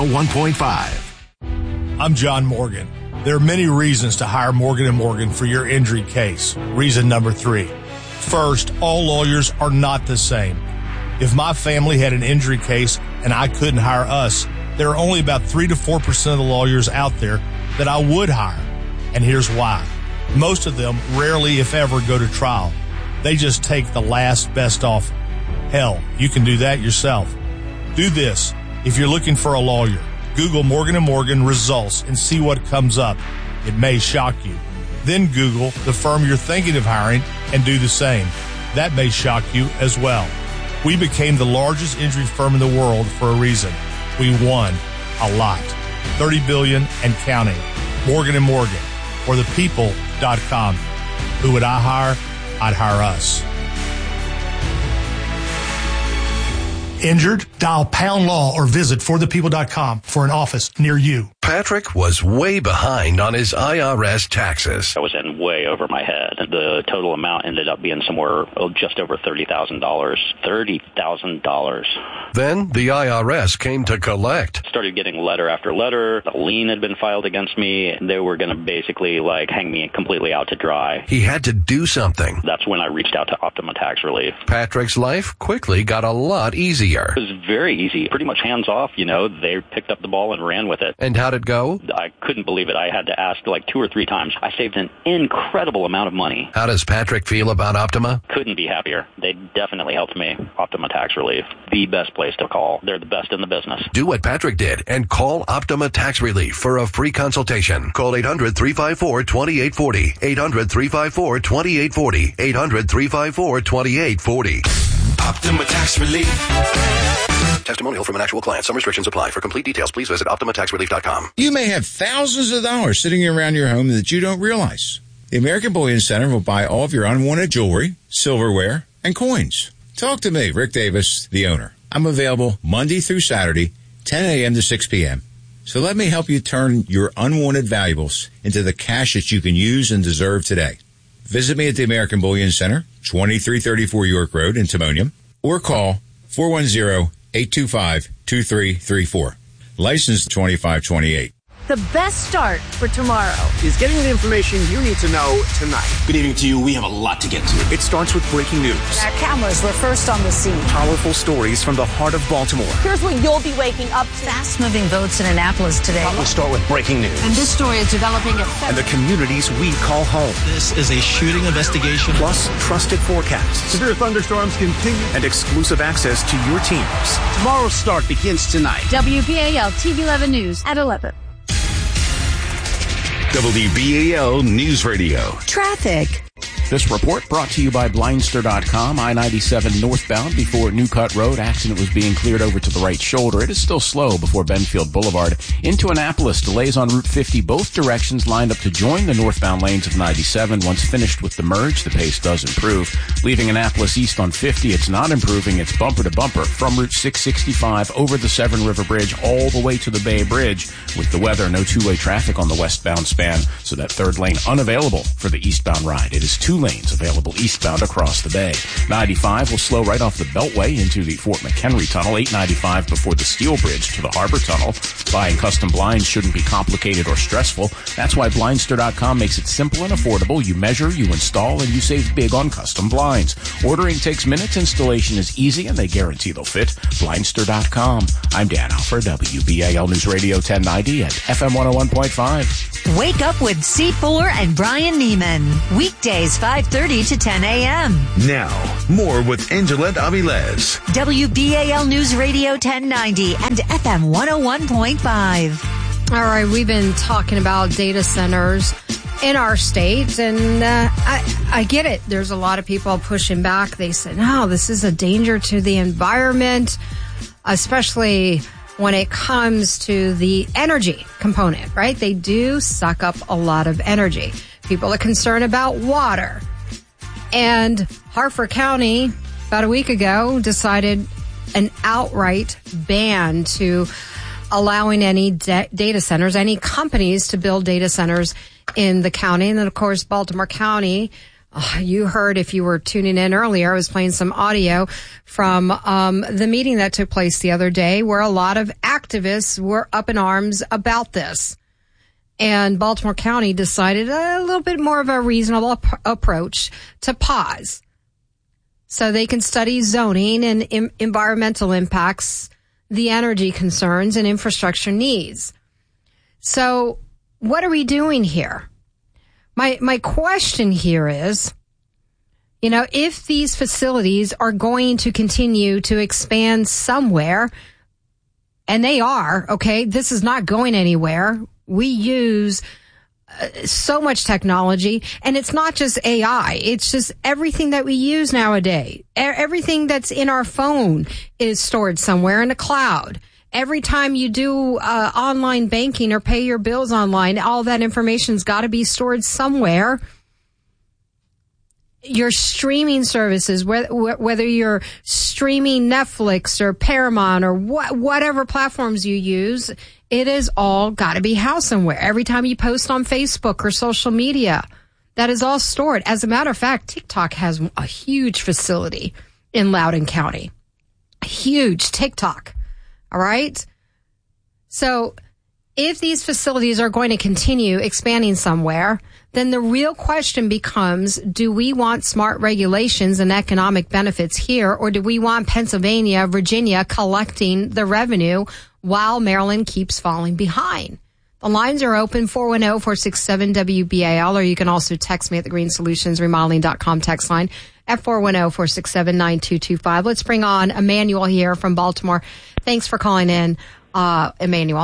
101.5. I'm John Morgan. There are many reasons to hire Morgan & Morgan for your injury case. Reason number 3. First, all lawyers are not the same. If my family had an injury case and I couldn't hire us, there are only about 3 to 4% of the lawyers out there that I would hire. And here's why. Most of them rarely, if ever, go to trial. They just take the last best offer. Hell, you can do that yourself. Do this. If you're looking for a lawyer, Google Morgan & Morgan results and see what comes up. It may shock you. Then Google the firm you're thinking of hiring and do the same. That may shock you as well. We became the largest injury firm in the world for a reason. We won a lot. $30 billion and counting. Morgan & Morgan, or thepeople.com. Who would I hire? I'd hire us. Injured? Dial pound law or visit forthepeople.com for an office near you. Patrick was way behind on his IRS taxes. I was in way over my head. The total amount ended up being somewhere just over $30,000. $30,000. Then the IRS came to collect. Started getting letter after letter. A lien had been filed against me. They were going to basically hang me completely out to dry. He had to do something. That's when I reached out to Optima Tax Relief. Patrick's life quickly got a lot easier. It was very easy. Pretty much hands off, They picked up the ball and ran with it. And how'd it go? I couldn't believe it. I had to ask 2 or 3 times. I saved an incredible amount of money. How does Patrick feel about Optima? Couldn't be happier. They definitely helped me. Optima Tax Relief. The best place to call. They're the best in the business. Do what Patrick did and call Optima Tax Relief for a free consultation. Call 800-354-2840. 800-354-2840. 800-354-2840. Optima Tax Relief. Testimonial from an actual client. Some restrictions apply. For complete details, please visit OptimaTaxRelief.com. You may have thousands of dollars sitting around your home that you don't realize. The American Bullion Center will buy all of your unwanted jewelry, silverware, and coins. Talk to me, Rick Davis, the owner. I'm available Monday through Saturday, 10 a.m. to 6 p.m. So let me help you turn your unwanted valuables into the cash that you can use and deserve today. Visit me at the American Bullion Center, 2334 York Road in Timonium, or call 410-825-2334. License 2528. The best start for tomorrow is getting the information you need to know tonight. Good evening to you. We have a lot to get to. It starts with breaking news. Our cameras were first on the scene. Powerful stories from the heart of Baltimore. Here's what you'll be waking up to. Fast-moving votes in Annapolis today. We'll start with breaking news. And this story is developing at 7. And the communities we call home. This is a shooting investigation. Plus, trusted forecasts. Severe thunderstorms continue. And exclusive access to your teams. Tomorrow's start begins tonight. WBAL TV 11 News at 11. WBAL News Radio. Traffic. This report brought to you by Blindster.com. I-97 northbound before New Cut Road. Accident was being cleared over to the right shoulder. It is still slow before Benfield Boulevard. Into Annapolis, delays on Route 50, both directions lined up to join the northbound lanes of 97. Once finished with the merge, the pace does improve. Leaving Annapolis east on 50, it's not improving. It's bumper to bumper from Route 665 over the Severn River Bridge all the way to the Bay Bridge. With the weather, no two-way traffic on the westbound span, so that third lane unavailable for the eastbound ride. It is 2 lanes available eastbound across the bay. 95 will slow right off the Beltway into the Fort McHenry Tunnel. 895 before the Steel Bridge to the Harbor Tunnel. Buying custom blinds shouldn't be complicated or stressful. That's why Blindster.com makes it simple and affordable. You measure, you install, and you save big on custom blinds. Ordering takes minutes, installation is easy, and they guarantee they'll fit. Blindster.com. I'm Dan Alford, WBAL News Radio 1090 and FM 101.5. Wake up with C4 and Brian Neiman. Weekdays 5:30 to 10 a.m. Now, more with Angela Aviles. WBAL News Radio 1090 and FM 101.5. All right, we've been talking about data centers in our state, and I get it. There's a lot of people pushing back. They say, no, this is a danger to the environment, especially when it comes to the energy component, right? They do suck up a lot of energy. People are concerned about water. And Harford County, about a week ago, decided an outright ban to allowing any data centers, any companies to build data centers in the county. And then, of course, Baltimore County. You heard, if you were tuning in earlier, I was playing some audio from the meeting that took place the other day where a lot of activists were up in arms about this. And Baltimore County decided a little bit more of a reasonable approach to pause so they can study zoning and environmental impacts, the energy concerns, and infrastructure needs. So what are we doing here? My question here is, if these facilities are going to continue to expand somewhere, and they are, okay, this is not going anywhere. We use so much technology, and it's not just AI. It's just everything that we use nowadays. Everything that's in our phone is stored somewhere in the cloud. Every time you do online banking or pay your bills online, all that information's got to be stored somewhere. Your streaming services, whether you're streaming Netflix or Paramount or whatever platforms you use, it is all got to be housed somewhere. Every time you post on Facebook or social media, that is all stored. As a matter of fact, TikTok has a huge facility in Loudoun County. Huge TikTok. All right. So if these facilities are going to continue expanding somewhere, then the real question becomes, do we want smart regulations and economic benefits here, or do we want Pennsylvania, Virginia collecting the revenue while Maryland keeps falling behind? The lines are open, 410-467-WBAL, or you can also text me at the greensolutionsremodeling.com text line at 410-467-9225. Let's bring on Emmanuel here from Baltimore. Thanks for calling in, Emmanuel.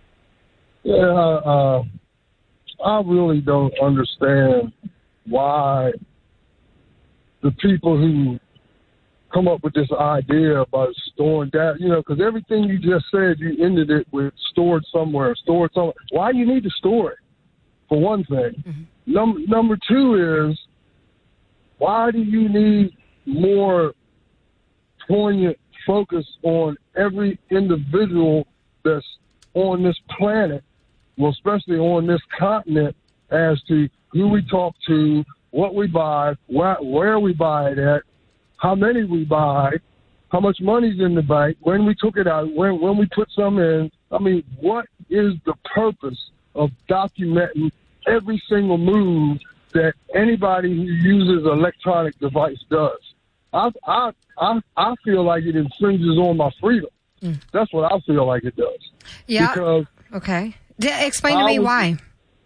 Yeah, I really don't understand why the people who come up with this idea about storing data, because everything you just said, you ended it with stored somewhere. Why do you need to store it, for one thing? Mm-hmm. Number two is, why do you need more poignant focus on every individual that's on this planet, well, especially on this continent, as to who we talk to, what we buy, where we buy it at, how many we buy, how much money's in the bank, when we took it out, when we put some in. I mean, what is the purpose of documenting every single move that anybody who uses an electronic device does? I feel like it infringes on my freedom. Mm. That's what I feel like it does. Yeah. Because okay. Explain to me why.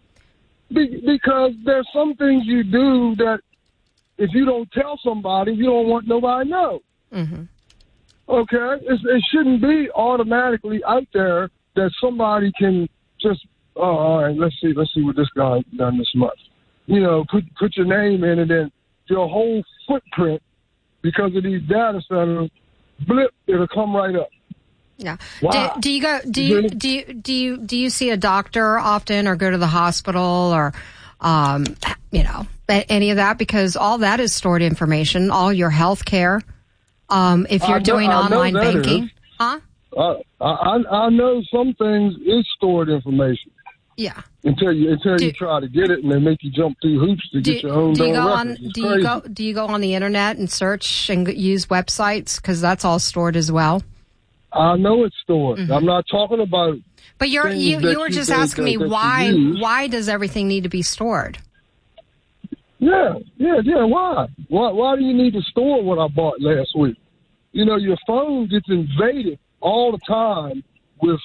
Because there's some things you do that if you don't tell somebody, you don't want nobody to know. Mm-hmm. Okay? It shouldn't be automatically out there that somebody can just, all right, let's see what this guy done this month. Put your name in, and then your whole footprint because of these data centers, blip, it'll come right up. Yeah. Wow. Do you see a doctor often, or go to the hospital, or any of that? Because all that is stored information, all your health care. If you're doing online banking, huh? I know some things is stored information. Yeah. Until you try to get it, and they make you jump through hoops to get your own records. Do you go on the internet and search and use websites, because that's all stored as well? I know it's stored. Mm-hmm. I'm not talking about. But you were just asking me why does everything need to be stored? Yeah. Why? Why do you need to store what I bought last week? Your phone gets invaded all the time with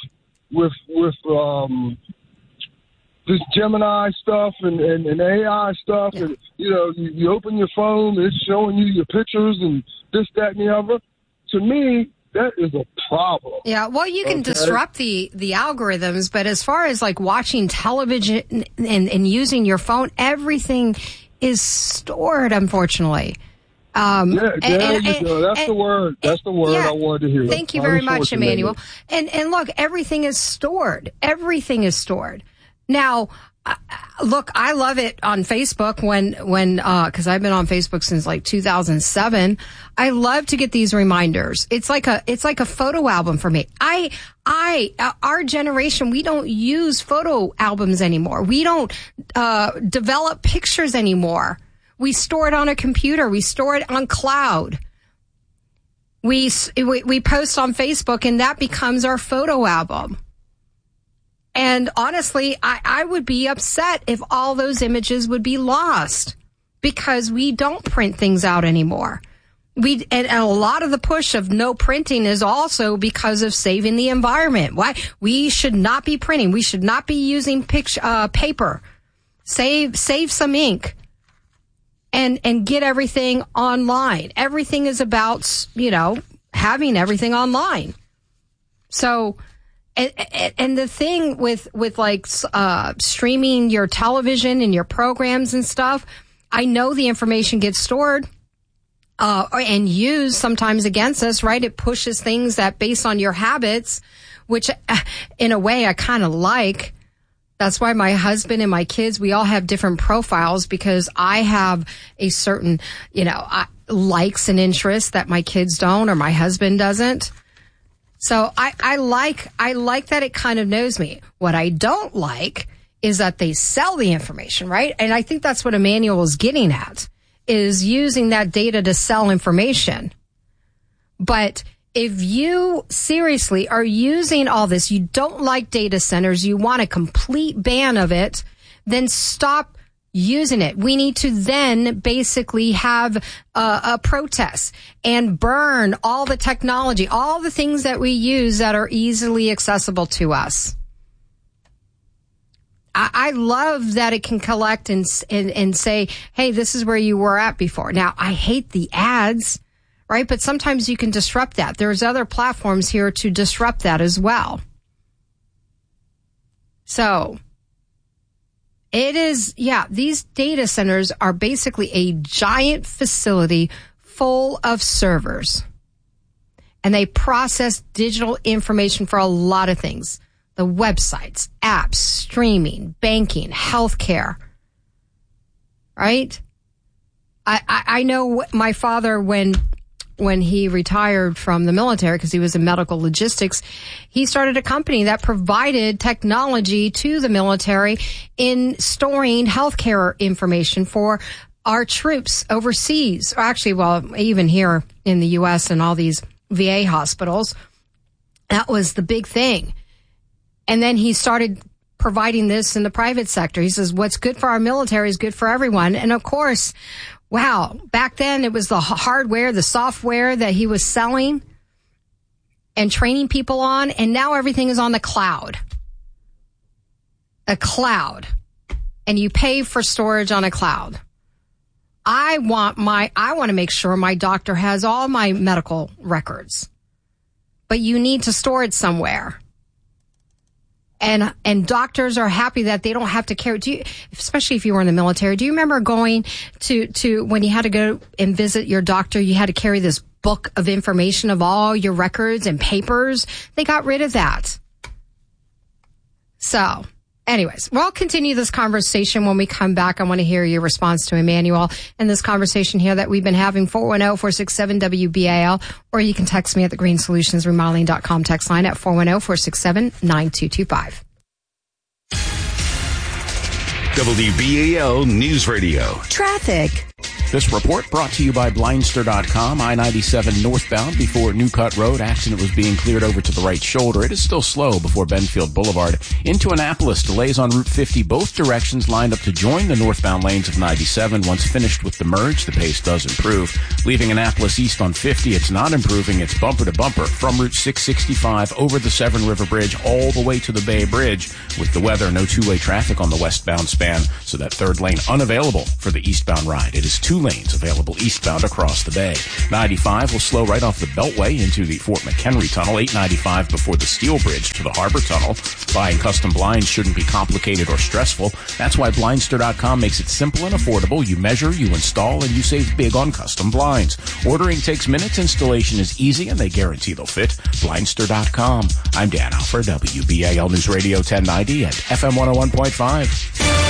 this Gemini stuff and AI stuff. Yeah. And, you open your phone, it's showing you your pictures and this, that, and the other. To me, that is a problem. Yeah, well, you can disrupt the algorithms, but as far as like watching television and using your phone, everything is stored, unfortunately. There you go. That's the word. That's the word I wanted to hear. Thank you very much, Emmanuel. And look, everything is stored. Everything is stored. Now, look, I love it on Facebook when cause I've been on Facebook since like 2007. I love to get these reminders. It's like a photo album for me. Our generation, we don't use photo albums anymore. We don't, develop pictures anymore. We store it on a computer. We store it on cloud. We post on Facebook, and that becomes our photo album. And honestly, I would be upset if all those images would be lost, because we don't print things out anymore. And a lot of the push of no printing is also because of saving the environment. Why? We should not be printing. We should not be using paper. Save some ink and get everything online. Everything is about, having everything online. So, and the thing with like streaming your television and your programs and stuff, I know the information gets stored and used sometimes against us, right? It pushes things that based on your habits, which in a way I kind of like. That's why my husband and my kids, we all have different profiles, because I have a certain, likes and interests that my kids don't, or my husband doesn't. So I like that it kind of knows me. What I don't like is that they sell the information, right? And I think that's what Emmanuel is getting at, is using that data to sell information. But if you seriously are using all this, you don't like data centers, you want a complete ban of it, then stop using it. We need to then basically have a protest and burn all the technology, all the things that we use that are easily accessible to us. I love that it can collect and say, hey, this is where you were at before. Now, I hate the ads, right? But sometimes you can disrupt that. There's other platforms here to disrupt that as well. So it is, these data centers are basically a giant facility full of servers. And they process digital information for a lot of things. The websites, apps, streaming, banking, healthcare. Right? I know my father, when he retired from the military, because he was in medical logistics, he started a company that provided technology to the military in storing healthcare information for our troops overseas. Or actually, well, even here in the U.S. and all these VA hospitals. That was the big thing. And then he started providing this in the private sector. He says, what's good for our military is good for everyone. And of course, wow, back then it was the hardware, the software that he was selling and training people on. And now everything is on the cloud. A cloud. And you pay for storage on a cloud. I want to make sure my doctor has all my medical records. But you need to store it somewhere. and doctors are happy that they don't have to carry, especially if you were in the military. Do you remember going to when you had to go and visit your doctor, you had to carry this book of information of all your records and papers? They got rid of that. So, anyways, we'll continue this conversation when we come back. I want to hear your response to Emmanuel and this conversation here that we've been having. 410-467-WBAL, or you can text me at the greensolutionsremodeling.com text line at 410-467-9225. WBAL News Radio. Traffic. This report brought to you by Blindster.com. I-97 northbound before New Cut Road. Accident was being cleared over to the right shoulder. It is still slow before Benfield Boulevard. Into Annapolis, delays on Route 50, both directions lined up to join the northbound lanes of 97. Once finished with the merge, the pace does improve. Leaving Annapolis east on 50, it's not improving. It's bumper to bumper from Route 665 over the Severn River Bridge all the way to the Bay Bridge. With the weather, no two-way traffic on the westbound span, so that third lane unavailable for the eastbound ride. It is 2 lanes available eastbound across the bay. 95 will slow right off the Beltway into the Fort McHenry Tunnel. 895 before the Steel Bridge to the Harbor Tunnel. Buying custom blinds shouldn't be complicated or stressful. That's why Blindster.com makes it simple and affordable. You measure, you install, and you save big on custom blinds. Ordering takes minutes, installation is easy, and they guarantee they'll fit. Blindster.com. I'm Dan Alford, WBAL News Radio 1090 at FM 101.5.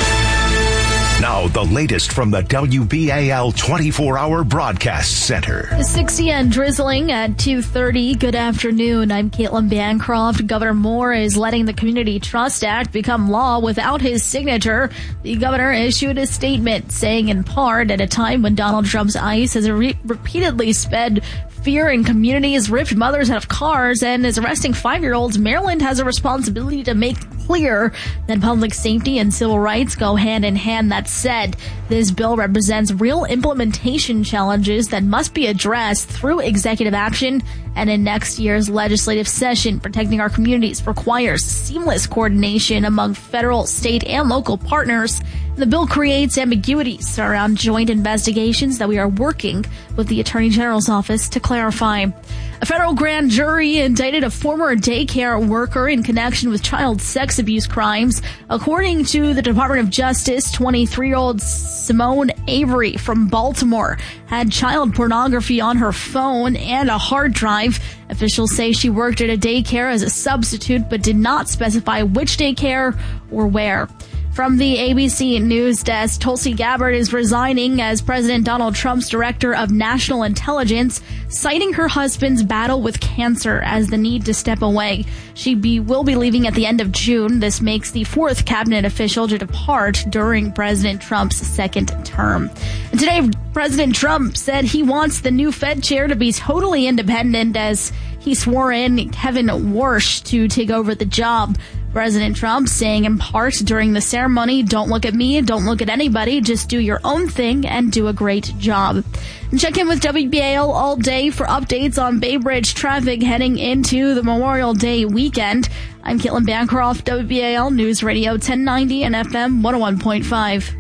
Now, the latest from the WBAL 24-hour broadcast center. 60 and drizzling at 2:30. Good afternoon. I'm Caitlin Bancroft. Governor Moore is letting the Community Trust Act become law without his signature. The governor issued a statement saying, in part, at a time when Donald Trump's ICE has repeatedly sped fear in communities, ripped mothers out of cars, and is arresting 5-year-olds, Maryland has a responsibility to make clear that public safety and civil rights go hand in hand. That said, this bill represents real implementation challenges that must be addressed through executive action and in next year's legislative session. Protecting our communities requires seamless coordination among federal, state, and local partners. The bill creates ambiguities around joint investigations that we are working with the Attorney General's office to clarify. A federal grand jury indicted a former daycare worker in connection with child sex abuse crimes. According to the Department of Justice, 23-year-old Simone Avery from Baltimore had child pornography on her phone and a hard drive. Officials say she worked at a daycare as a substitute but did not specify which daycare or where. From the ABC News Desk, Tulsi Gabbard is resigning as President Donald Trump's Director of National Intelligence, citing her husband's battle with cancer as the need to step away. She will be leaving at the end of June. This makes the 4th cabinet official to depart during President Trump's second term. And today, President Trump said he wants the new Fed chair to be totally independent as he swore in Kevin Warsh to take over the job. President Trump saying in part during the ceremony, "Don't look at me, don't look at anybody, just do your own thing and do a great job." And check in with WBAL all day for updates on Bay Bridge traffic heading into the Memorial Day weekend. I'm Caitlin Bancroft, WBAL News Radio 1090 and FM 101.5.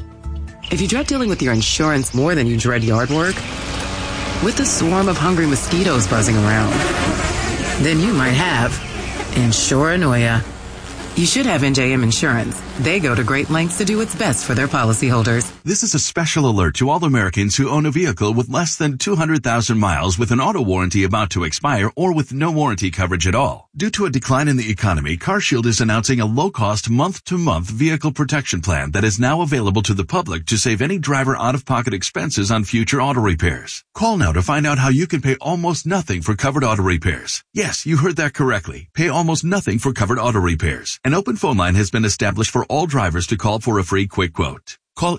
If you dread dealing with your insurance more than you dread yard work, with a swarm of hungry mosquitoes buzzing around, then you might have Insuranoia. You should have NJM Insurance. They go to great lengths to do what's best for their policyholders. This is a special alert to all Americans who own a vehicle with less than 200,000 miles with an auto warranty about to expire or with no warranty coverage at all. Due to a decline in the economy, CarShield is announcing a low-cost month-to-month vehicle protection plan that is now available to the public to save any driver out-of-pocket expenses on future auto repairs. Call now to find out how you can pay almost nothing for covered auto repairs. Yes, you heard that correctly. Pay almost nothing for covered auto repairs. An open phone line has been established for all drivers to call for a free quick quote. Call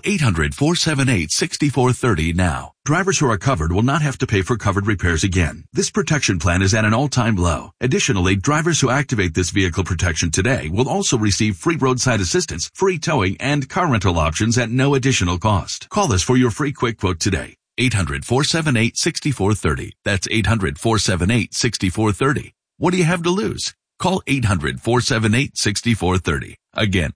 800-478-6430 now. Drivers who are covered will not have to pay for covered repairs again. This protection plan is at an all-time low. Additionally, drivers who activate this vehicle protection today will also receive free roadside assistance, free towing, and car rental options at no additional cost. Call us for your free quick quote today. 800-478-6430. That's 800-478-6430. What do you have to lose? Call 800-478-6430. Again,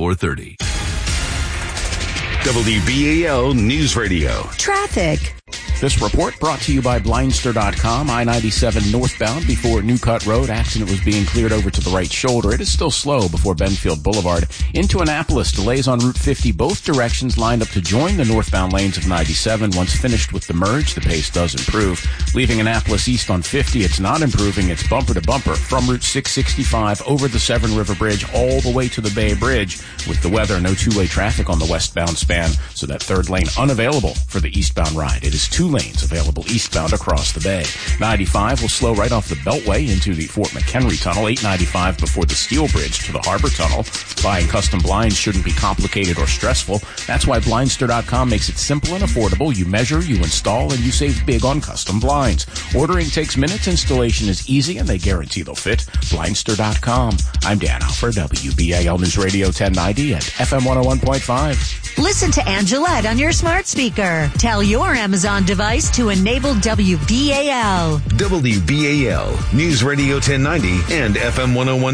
800-478-6430. WBAL News Radio. Traffic. This report brought to you by Blindster.com. I-97 northbound before New Cut Road. Accident was being cleared over to the right shoulder. It is still slow before Benfield Boulevard. Into Annapolis, delays on Route 50, both directions lined up to join the northbound lanes of 97. Once finished with the merge, the pace does improve. Leaving Annapolis east on 50, it's not improving. It's bumper to bumper from Route 665 over the Severn River Bridge all the way to the Bay Bridge. With the weather, no two-way traffic on the westbound span, so that third lane unavailable for the eastbound ride. It is 2 lanes available eastbound across the bay. 95 will slow right off the Beltway into the Fort McHenry Tunnel. 895 before the Steel Bridge to the Harbor Tunnel. Buying custom blinds shouldn't be complicated or stressful. That's why Blindster.com makes it simple and affordable. You measure, you install, and you save big on custom blinds. Ordering takes minutes, installation is easy, and they guarantee they'll fit. Blindster.com. I'm Dan Alford, WBAL News Radio 1090 and FM 101.5. Listen to Angelette on your smart speaker. Tell your Amazon device to enable WBAL. WBAL News Radio 1090 and FM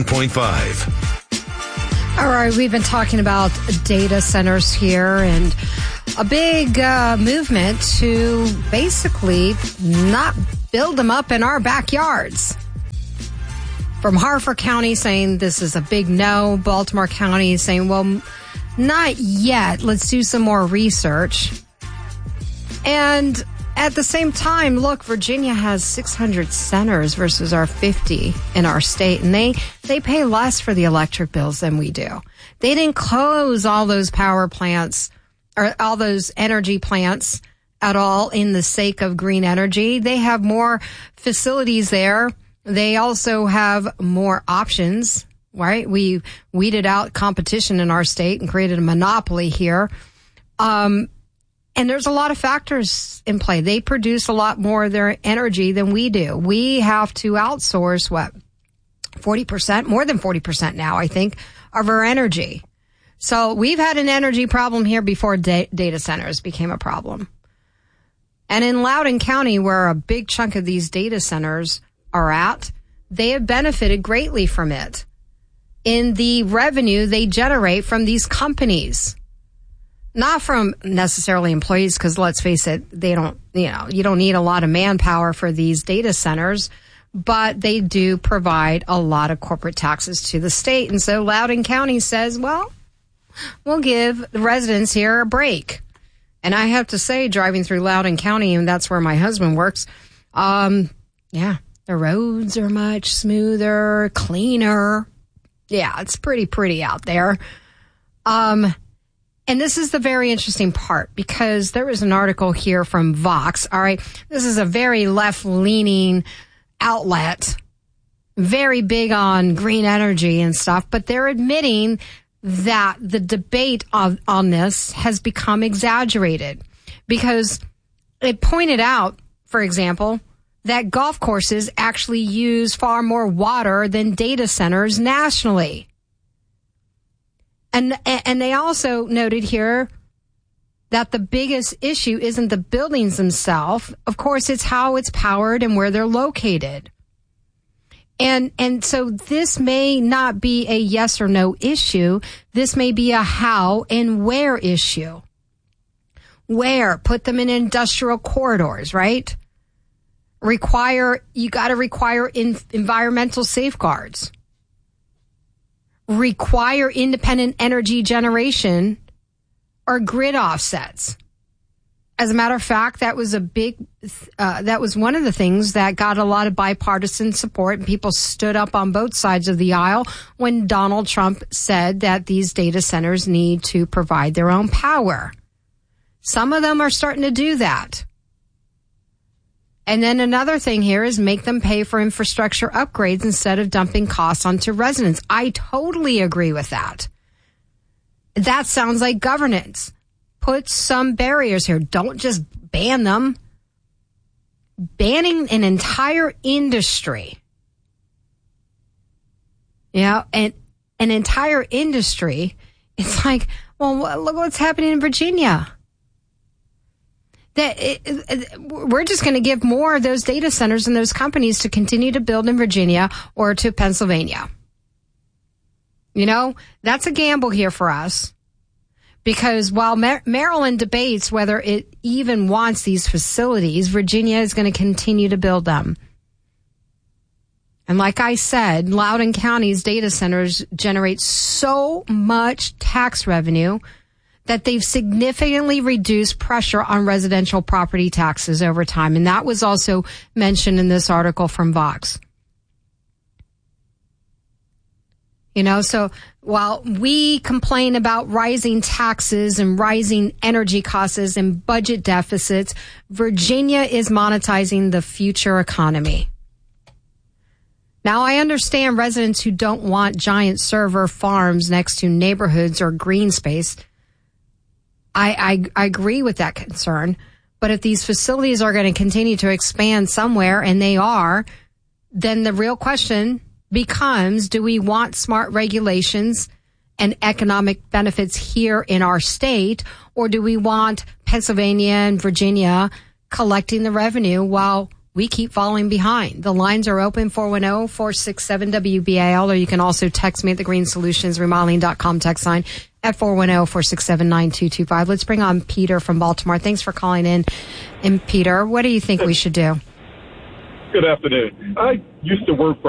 101.5. All right, we've been talking about data centers here and a big movement to basically not build them up in our backyards. From Harford County saying this is a big no. Baltimore County saying, well, not yet. Let's do some more research. And at the same time, look, Virginia has 600 centers versus our 50 in our state, and they pay less for the electric bills than we do. They didn't close all those power plants or all those energy plants at all in the sake of green energy. They have more facilities there. They also have more options, right? We weeded out competition in our state and created a monopoly here. And there's a lot of factors in play. They produce a lot more of their energy than we do. We have to outsource, 40%, more than 40% now, I think, of our energy. So we've had an energy problem here before data centers became a problem. And in Loudoun County, where a big chunk of these data centers are at, they have benefited greatly from it in the revenue they generate from these companies. Not from necessarily employees, because let's face it, they don't, you don't need a lot of manpower for these data centers, but they do provide a lot of corporate taxes to the state. And so Loudoun County says, well, we'll give the residents here a break. And I have to say, driving through Loudoun County, and that's where my husband works, the roads are much smoother, cleaner. Yeah, it's pretty out there. And this is the very interesting part, because there was an article here from Vox. All right. This is a very left-leaning outlet, very big on green energy and stuff, but they're admitting that the debate on this has become exaggerated, because it pointed out, for example, that golf courses actually use far more water than data centers nationally. And they also noted here that the biggest issue isn't the buildings themselves. Of course, it's how it's powered and where they're located. And so this may not be a yes or no issue. This may be a how and where issue. Where? Put them in industrial corridors, right? You got to require environmental safeguards. Require independent energy generation or grid offsets. As a matter of fact, that was that was one of the things that got a lot of bipartisan support, and people stood up on both sides of the aisle when Donald Trump said that these data centers need to provide their own power. Some of them are starting to do that. And then another thing here is make them pay for infrastructure upgrades instead of dumping costs onto residents. I totally agree with that. That sounds like governance. Put some barriers here. Don't just ban them. Banning an entire industry. And an entire industry, it's like, well, look what's happening in Virginia. We're just going to give more of those data centers and those companies to continue to build in Virginia or to Pennsylvania. That's a gamble here for us. Because while Maryland debates whether it even wants these facilities, Virginia is going to continue to build them. And like I said, Loudoun County's data centers generate so much tax revenue that they've significantly reduced pressure on residential property taxes over time. And that was also mentioned in this article from Vox. You know, so while we complain about rising taxes and rising energy costs and budget deficits, Virginia is monetizing the future economy. Now, I understand residents who don't want giant server farms next to neighborhoods or green space. I agree with that concern. But if these facilities are going to continue to expand somewhere, and they are, then the real question becomes, do we want smart regulations and economic benefits here in our state, or do we want Pennsylvania and Virginia collecting the revenue while we keep falling behind? The lines are open, 410-467-WBAL, or you can also text me at the greensolutionsremodeling.com text line at 410-467-9225. Let's bring on Peter from Baltimore. Thanks for calling in. And Peter, what do you think we should do? Good afternoon. I used to work for